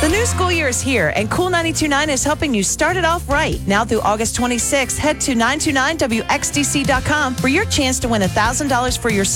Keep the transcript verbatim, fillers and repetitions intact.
The new school year is here, and Cool ninety-two point nine is helping you start it off right. Now through August twenty-sixth, head to nine two nine W X D C dot com for your chance to win one thousand dollars for your